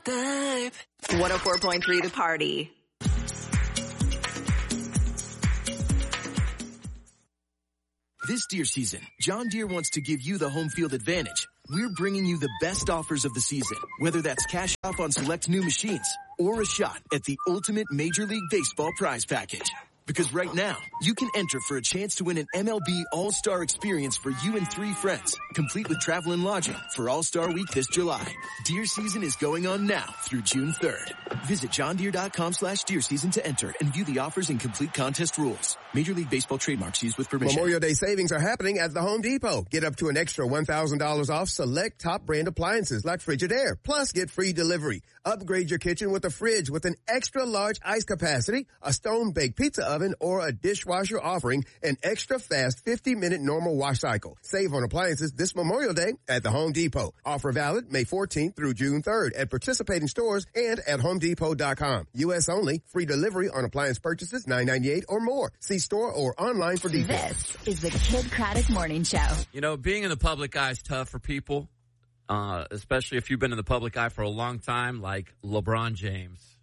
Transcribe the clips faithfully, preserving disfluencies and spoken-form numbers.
one oh four point three The Party. This deer season, John Deere wants to give you the home field advantage. We're bringing you the best offers of the season, whether that's cash off on select new machines or a shot at the ultimate Major League Baseball prize package. Because right now, you can enter for a chance to win an M L B All-Star experience for you and three friends, complete with travel and lodging for All-Star Week this July. Deer season is going on now through June third. Visit johndeere.com slash deer season to enter and view the offers and complete contest rules. Major League Baseball trademarks used with permission. Memorial Day savings are happening at the Home Depot. Get up to an extra one thousand dollars off select top brand appliances like Frigidaire. Plus, get free delivery. Upgrade your kitchen with a fridge with an extra large ice capacity, a stone-baked pizza oven, or a dishwasher offering an extra fast fifty minute normal wash cycle. Save on appliances this Memorial Day at the Home Depot. Offer valid May fourteenth through June third at participating stores and at home depot dot com. U S only. Free delivery on appliance purchases nine ninety-eight or more. See store or online for details. This is the Kid Craddock Morning Show. You know, being in the public eye is tough for people, uh, especially if you've been in the public eye for a long time, like LeBron James.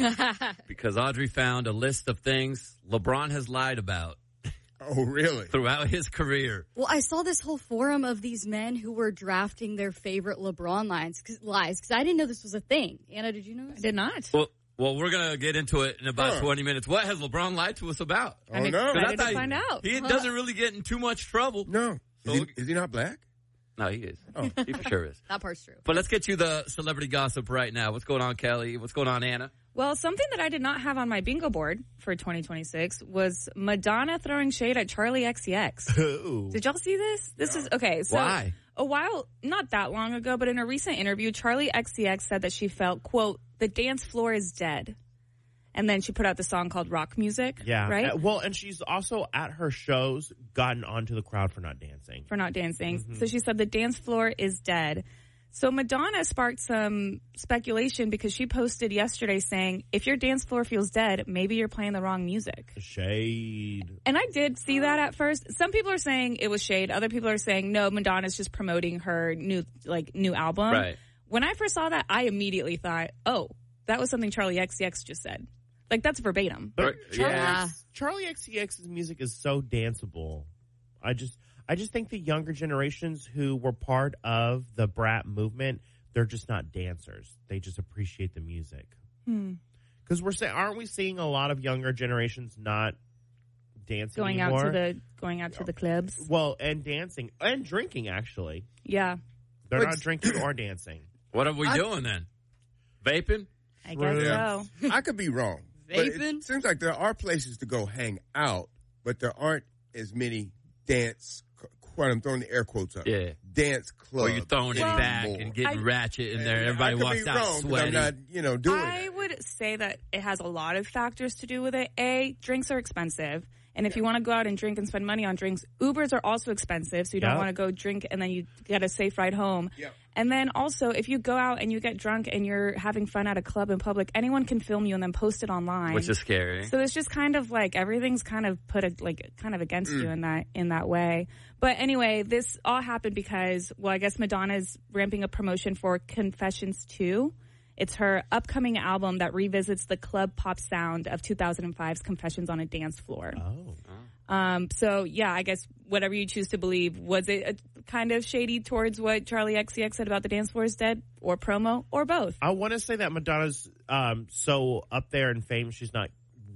Because Audrey found a list of things LeBron has lied about. Oh, really? Throughout his career. Well, I saw this whole forum of these men who were drafting their favorite LeBron lines, cause, lies, because I didn't know this was a thing. Anna, did you know this? I did not. Well, well, we're going to get into it in about huh. twenty minutes. What has LeBron lied to us about? Oh, I'm no. excited I to find out. He Huh. doesn't really get in too much trouble. No. So Is he, is he not black? No, he is. Oh. He for sure is. That part's true. But let's get you the celebrity gossip right now. What's going on, Kelly? What's going on, Anna? Well, something that I did not have on my bingo board for twenty twenty-six was Madonna throwing shade at Charlie X C X. Did y'all see this? This is, okay, so Why? a while, not that long ago, but in a recent interview, Charlie X C X said that she felt, quote, the dance floor is dead. And then she put out the song called Rock Music. Yeah. Right? Uh, well, and she's also at her shows gotten onto the crowd for not dancing. For not dancing. Mm-hmm. So she said the dance floor is dead. So Madonna sparked some speculation because she posted yesterday saying, if your dance floor feels dead, maybe you're playing the wrong music. Shade. And I did see that at first. Some people are saying it was shade. Other people are saying, no, Madonna's just promoting her new, like, new album. Right. When I first saw that, I immediately thought, oh, that was something Charlie X C X just said. Like, that's verbatim. But Right. Charlie, Yeah. X, Charlie X C X's music is so danceable. I just, I just think the younger generations who were part of the Brat movement, they're just not dancers. They just appreciate the music. Hmm. Because we're saying, aren't we seeing a lot of younger generations not dancing Going anymore? out to the, going out to the clubs. Well, and dancing and drinking. Actually, Yeah. they're But- not drinking or dancing. What are we I- doing then? Vaping? I guess Yeah. so. I could be wrong. But Vaping? it seems like there are places to go hang out, but there aren't as many dance, what I'm throwing the air quotes up. Yeah. Dance clubs. Or you're throwing it Well, back anymore. and getting I- ratchet in there. And Everybody I could walks be out wrong 'cause sweaty. I'm not, you know, doing I that. would say that it has a lot of factors to do with it. A, drinks are expensive. And if you want to go out and drink and spend money on drinks, Ubers are also expensive. So you don't Yeah. want to go drink and then you get a safe ride home. Yeah. And then also, if you go out and you get drunk and you're having fun at a club in public, anyone can film you and then post it online. Which is scary. So it's just kind of like everything's kind of put a, like kind of against you in that in that way. But anyway, this all happened because, well, I guess Madonna's ramping up promotion for Confessions two. It's her upcoming album that revisits the club pop sound of two thousand five's Confessions on a Dance Floor. Oh. Um, so yeah, I guess whatever you choose to believe, was it a, kind of shady towards what Charlie X C X said about the dance floor is dead, or promo, or both? I want to say that Madonna's um, so up there in fame, she's not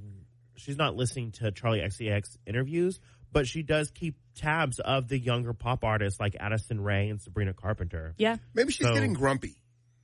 she's not listening to Charlie X C X interviews, but she does keep tabs of the younger pop artists like Addison Rae and Sabrina Carpenter. Yeah. Maybe she's So- getting grumpy.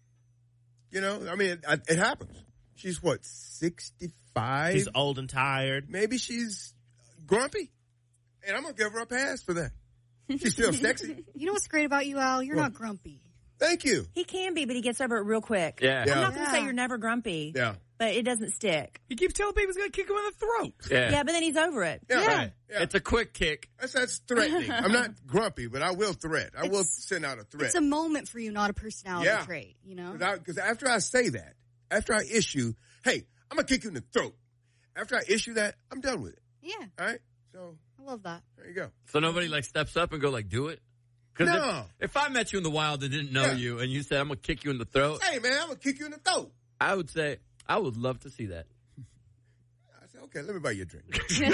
You know, I mean, it, it happens. She's what, sixty-five? She's old and tired. Maybe she's grumpy. And I'm going to give her a pass for that. She's still sexy. You know what's great about you, Al? You're What? not grumpy. Thank you. He can be, but he gets over it real quick. Yeah. Yeah. I'm not going to Yeah. say you're never grumpy, Yeah. but it doesn't stick. He keeps telling people he's going to kick him in the throat. Yeah. Yeah, but then he's over it. Yeah. Yeah. Right. Yeah. It's a quick kick. That's, that's threatening. I'm not grumpy, but I will threat. I will It's- send out a threat. It's a moment for you, not a personality Yeah. trait, you know? Because after I say that, after I issue, hey, I'm going to kick you in the throat. After I issue that, I'm done with it. Yeah, All right? So I love that. there you go. So nobody like steps up and go like, do it? Because No. if, if I met you in the wild and didn't know Yeah. you, and you said I'm gonna kick you in the throat, Hey, man, I'm going to kick you in the throat. I would say I would love to see that. I said, okay, let me buy you a drink.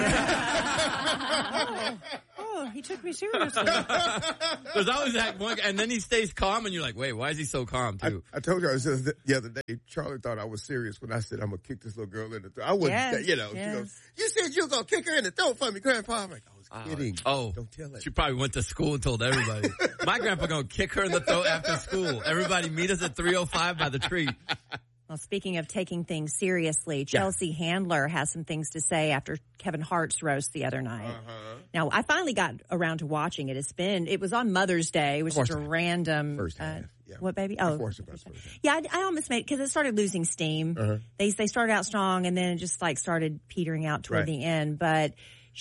oh, oh, he took me seriously. There's always that one, and then he stays calm, and you're like, wait, why is he so calm I, too? I told you I was just the other day, Charlie thought I was serious when I said I'm going to kick this little girl in the throat. I wasn't, Yes, you know, yes. she goes, you said you were going to kick her in the throat for me, Grandpa. I'm like, I was kidding. Oh, Don't tell it. she probably went to school and told everybody. My grandpa gonna kick her in the throat after school. Everybody meet us at three oh five by the tree. Well, speaking of taking things seriously, Chelsea Handler has some things to say after Kevin Hart's roast the other night. Uh-huh. Now, I finally got around to watching it. It's been, it was on Mother's Day. It was just a random. First uh, half, yeah. What, baby? I Oh, forced it by the first half. yeah, I, I almost made it because it started losing steam. Uh-huh. They they started out strong and then it just like started petering out toward Right. the end. But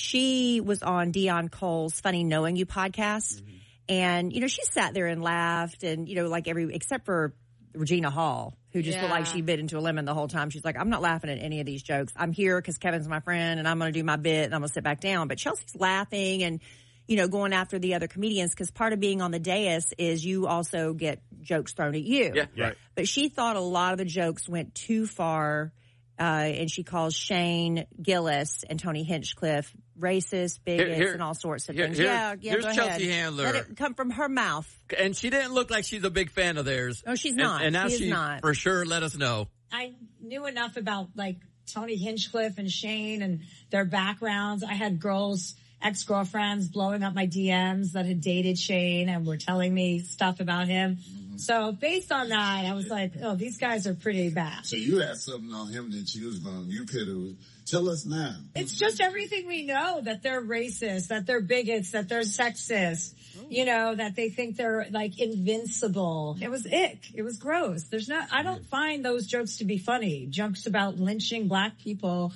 she was on Dion Cole's Funny Knowing You podcast. Mm-hmm. And, you know, she sat there and laughed and, you know, like every, except for Regina Hall, who just looked like Yeah. she bit into a lemon the whole time. She's like, I'm not laughing at any of these jokes. I'm here because Kevin's my friend and I'm going to do my bit and I'm going to sit back down. But Chelsea's laughing and, you know, going after the other comedians because part of being on the dais is you also get jokes thrown at you. Yeah, Right. But she thought a lot of the jokes went too far, uh, and she calls Shane Gillis and Tony Hinchcliffe racist, bigots, Here- here- and all sorts of here- things. here- yeah, yeah, here's go Chelsea ahead. Handler. Let it come from her mouth. And she didn't look like she's a big fan of theirs. No, she's And- not. And, now She is she not. for sure let us know. I knew enough about like Tony Hinchcliffe and Shane and their backgrounds. I had girls, ex-girlfriends blowing up my D Ms that had dated Shane and were telling me stuff about him. So based on that, I was like, oh, these guys are pretty bad. So you had something on him that you was going, you could have, tell us now. It's just everything we know, that they're racist, that they're bigots, that they're sexist, you know, that they think they're like invincible. It was ick. It was gross. There's not, I don't find those jokes to be funny. Jokes about lynching black people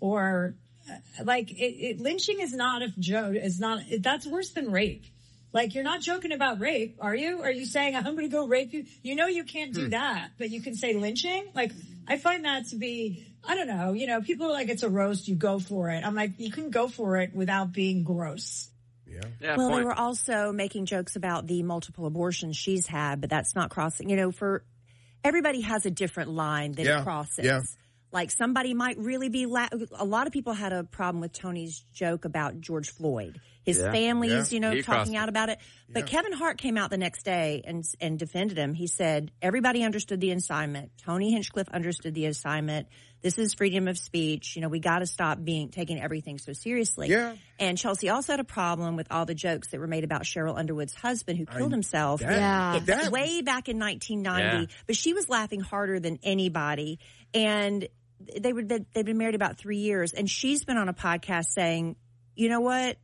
or uh, like it, it, lynching is not a joke. It's not, it, that's worse than rape. Like, you're not joking about rape, are you? Are you saying, I'm going to go rape you? You know you can't do that, but you can say lynching? Like, I find that to be, I don't know, you know, people are like, it's a roast, you go for it. I'm like, you can go for it without being gross. Yeah. Yeah, Well, point. they were also making jokes about the multiple abortions she's had, but that's not crossing. You know, for everybody has a different line that Yeah, it crosses. yeah. Like somebody might really be. La- a lot of people had a problem with Tony's joke about George Floyd. His Yeah, family's, yeah. you know, He crossed talking it. out about it. But Yeah. Kevin Hart came out the next day and and defended him. He said everybody understood the assignment. Tony Hinchcliffe understood the assignment. This is freedom of speech. You know, we got to stop being taking everything so seriously. Yeah. And Chelsea also had a problem with all the jokes that were made about Cheryl Underwood's husband who killed I- himself. that- Yeah. It- that- way back in nineteen ninety. Yeah. But she was laughing harder than anybody. And they were they've been married about three years, and she's been on a podcast saying, you know what?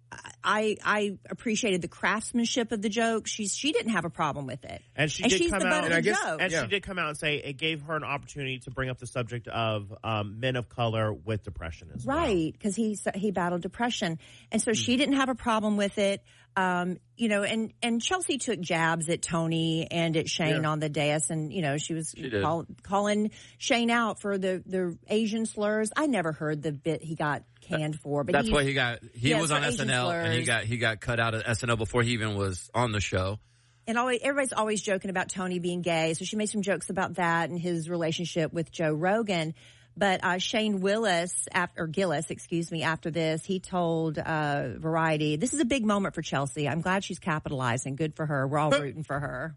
I I appreciated the craftsmanship of the joke. She's she didn't have a problem with it, And she and did she's come the butt out, of And I the guess- joke. and Yeah. she did come out and say it gave her an opportunity to bring up the subject of um, men of color with depression as well. Right, because he he battled depression, and so she didn't have a problem with it. Um, you know, and and Chelsea took jabs at Tony and at Shane Yeah. on the dais, and you know she was She did. call, calling Shane out for the the Asian slurs. I never heard the bit he got canned for, but That's he, why he got he Yeah, was for on Asian S N L and he slurs. got he got cut out of S N L before he even was on the show. And always, everybody's always joking about Tony being gay, so she made some jokes about that and his relationship with Joe Rogan. But uh, Shane Willis, after, or Gillis, excuse me, after this, he told uh, Variety, this is a big moment for Chelsea. I'm glad she's capitalizing. Good for her. We're all rooting for her.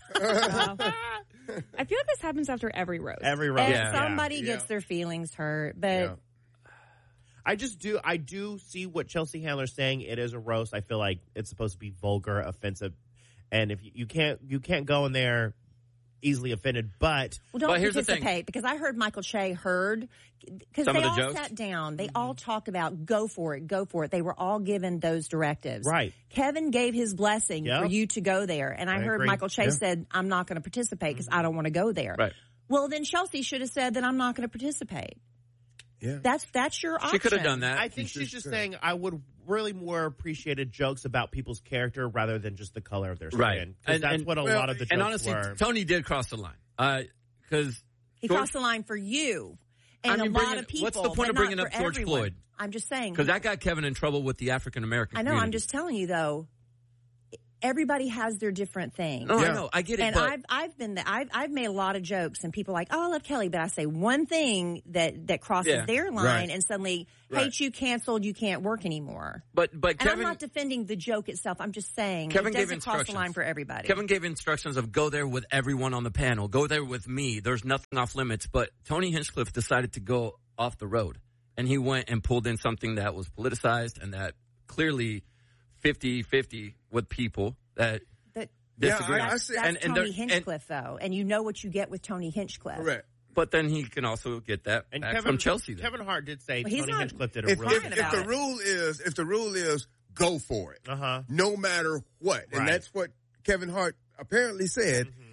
I feel like this happens after every roast. Every roast. And Yeah. somebody Yeah. gets their feelings hurt. But Yeah. I just do. I do see what Chelsea Handler's saying. It is a roast. I feel like it's supposed to be vulgar, offensive, and if you, you can't, you can't go in there easily offended. But Well, don't But here's the thing. participate because I heard Michael Che heard because Some they of the all jokes? sat down. They all talked about go for it, go for it. They were all given those directives. Right. Kevin gave his blessing Yep. for you to go there, and I, I heard agree. Michael Che Yeah. said, "I'm not going to participate because I don't want to go there." Right. Well, then Chelsea should have said that I'm not going to participate. Yeah. That's that's your option. She could have done that. I think She she's should just say. saying I would really more appreciated jokes about people's character rather than just the color of their skin. Right. 'Cause And- that's and- what a well, lot of the jokes and honestly, were. Tony did cross the line. Because He crossed the line for you and I mean, a lot bringing- of people. what's the point but of bringing not up for George everyone. Floyd? I'm just saying. Because that got Kevin in trouble with the African American I know. community. I'm just telling you, though. everybody has their different things. Oh, yeah. I know. I get it. And but I've I've been the, I've I've made a lot of jokes, and people are like, oh, I love Kelly, but I say one thing that that crosses Yeah. their line, Right. and suddenly Right. hate you, canceled, you can't work anymore. But but And Kevin, I'm not defending the joke itself. I'm just saying Kevin it gave doesn't cross the instructions. line for everybody. Kevin gave instructions of go there with everyone on the panel, go there with me. There's nothing off limits. But Tony Hinchcliffe decided to go off the road, and he went and pulled in something that was politicized and that clearly fifty-fifty with people that That, disagree. that's, that's And- and Tony there- and- Hinchcliffe, though, and you know what you get with Tony Hinchcliffe. Correct. But then he can also get that And back Kevin, from Chelsea. Then. Kevin Hart did say Well, he's Tony not- Hinchcliffe did a If, really if, good if job. the rule is, if the rule is, go for it, uh-huh. no matter what, and Right. that's what Kevin Hart apparently said. Mm-hmm.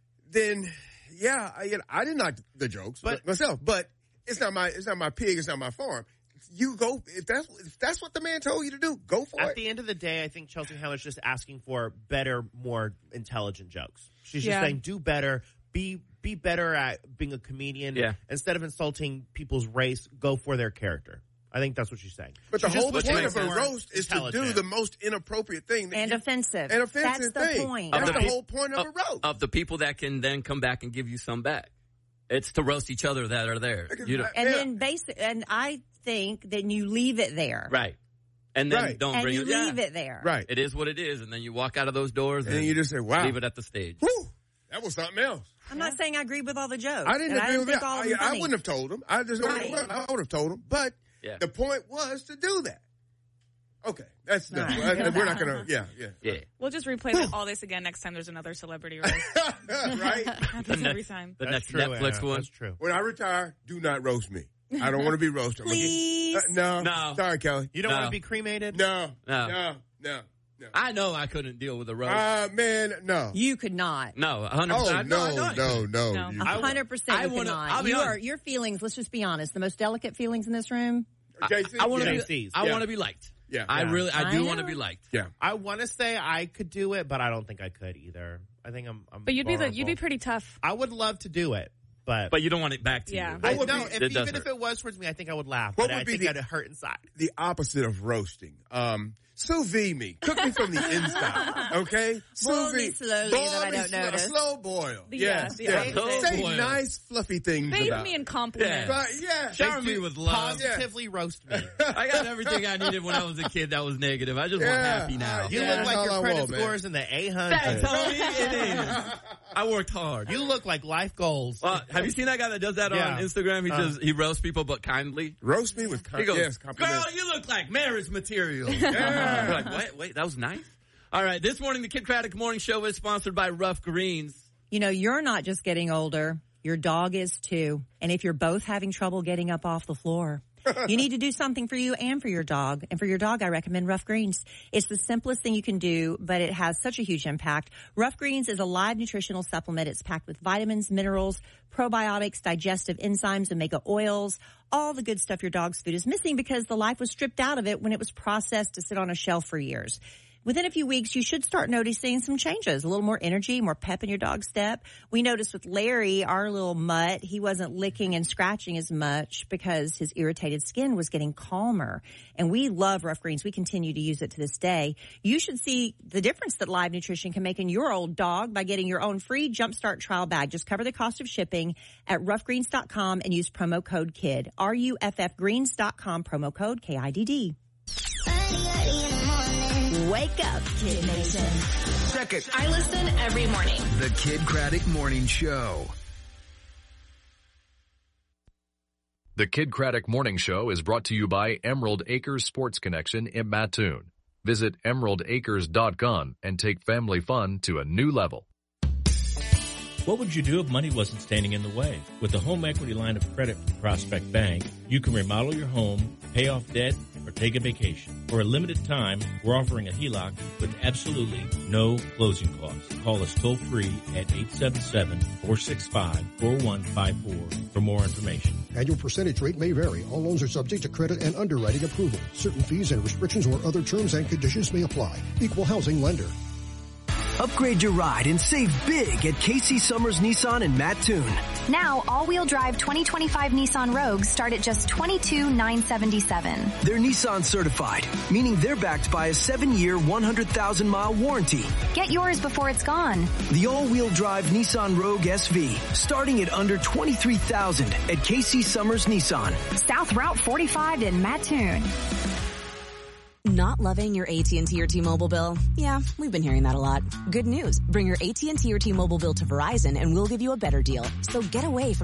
Then, yeah, I, you know, I didn't like the jokes But- myself, but it's not my, it's not my pig, it's not my farm. You go if that's if that's what the man told you to do, go for At it. the end of the day, I think Chelsea Handler's just asking for better, more intelligent jokes. She's just Yeah. saying, do better, be be better at being a comedian. Yeah. Instead of insulting people's race, go for their character. I think that's what she's saying. But the She just whole wants point to of be a more roast is to do intelligent. the most inappropriate thing that And you, offensive. an offensive That's the thing. point. That's Of the the whole point of of, a roast. of the people that can then come back and give you some back. It's to roast each other that are there. You know, And Yeah. then basic, and I think that you leave it there. right. And then Right. don't And bring you it. leave yeah. it there. Right. It is what it is, and then you walk out of those doors And and, then you just say, wow. leave it at the stage. Whew, that was something else. I'm not saying I agree with all the jokes. I didn't and agree I with think that. all of I, them I funny. wouldn't have told him. I just Right. I would have told him. But Yeah. the point was to do that. Okay, that's All done. right. I- we're not gonna. Yeah, yeah. Yeah. We'll just replay that- all this again next time there's another celebrity roast. Right. Happens every time. The That's next true, Netflix Anna. one. That's true. When I retire, do not roast me. I don't want to be roasted. I'm gonna get- Please. Uh, no, No. Sorry, Kelly. You don't No. want to be cremated? No, No. no, no, no. I know I couldn't deal with a roast. Uh, man, no. You could not. no, one hundred Oh percent. no, I know I no, couldn't. no. No. You- A hundred percent I you wanna- cannot. I'll be You honest. are, your feelings, let's just be honest, the most delicate feelings in this room. J C? I want to Yeah. be. J C's, I yeah. want to be liked. Yeah. I Yeah. really. I I do know. want to be liked. Yeah. I want to say I could do it, but I don't think I could either. I think I'm. I'm But you'd be the, you'd be vulnerable. pretty tough. I would love to do it, but But you don't want it back to Yeah. you. I, What would no, be- if, It does even if hurt. it was towards me, I think I would laugh. What but would I be think the- I'd hurt inside. The opposite of roasting. Um, sous vide me. Cook me from the inside. Okay? Boil Sous me vide. slowly Boil that I me don't slow- notice. Slow boil. The- yes. yeah, the yes. opposite. Say Slow boil. nice, fluffy things Bathe about me in it. compliments. But, yeah. Shower me with love. Positively roast me. I got everything I needed when I was a kid that was negative. I just want Yeah. happy now. You Yeah, look that's like all your I credit want, man. scores in the A That's hundred. Tony. It is. I worked hard. You look like life goals. Well, have you seen that guy that does that Yeah. on Instagram? He Uh. just he roasts people, but kindly. Roast me with com- He goes, yes, "Girl, compliments. you look like marriage material." Yeah. You're like, wait, wait, that was nice. All right, this morning the Kid Craddock Morning Show is sponsored by Rough Greens. You know, you're not just getting older. Your dog is too. And if you're both having trouble getting up off the floor, you need to do something for you and for your dog. And for your dog, I recommend Rough Greens. It's the simplest thing you can do, but it has such a huge impact. Rough Greens is a live nutritional supplement. It's packed with vitamins, minerals, probiotics, digestive enzymes, omega oils, all the good stuff your dog's food is missing because the life was stripped out of it when it was processed to sit on a shelf for years. Within a few weeks, you should start noticing some changes, a little more energy, more pep in your dog's step. We noticed with Larry, our little mutt, he wasn't licking and scratching as much because his irritated skin was getting calmer. And we love Rough Greens. We continue to use it to this day. You should see the difference that Live Nutrition can make in your old dog by getting your own free Jumpstart trial bag. Just cover the cost of shipping at rough greens dot com and use promo code KID. R U F F greens dot com, promo code K I D D. Wake up, Kid Nation. Check it. I listen every morning. The Kid Craddock Morning Show. The Kid Craddock Morning Show is brought to you by Emerald Acres Sports Connection in Mattoon. Visit emerald acres dot com and take family fun to a new level. What would you do if money wasn't standing in the way? With a home equity line of credit from Prospect Bank, you can remodel your home, pay off debt, or take a vacation. For a limited time, we're offering a H E L O C with absolutely no closing costs. Call us toll free at eight seven seven, four six five, four one five four for more information. Annual percentage rate may vary. All loans are subject to credit and underwriting approval. Certain fees and restrictions or other terms and conditions may apply. Equal housing lender. Upgrade your ride and save big at Casey Summers Nissan in Mattoon. Now, all-wheel drive twenty twenty-five Nissan Rogues start at just twenty-two thousand nine hundred seventy-seven dollars. They're Nissan certified, meaning they're backed by a seven-year, one hundred thousand mile warranty. Get yours before it's gone. The all-wheel drive Nissan Rogue S V, starting at under twenty-three thousand dollars at Casey Summers Nissan. South Route forty-five in Mattoon. Not loving your A T and T or T-Mobile bill? Yeah, we've been hearing that a lot. Good news. Bring your A T and T or T-Mobile bill to Verizon and we'll give you a better deal. So get away from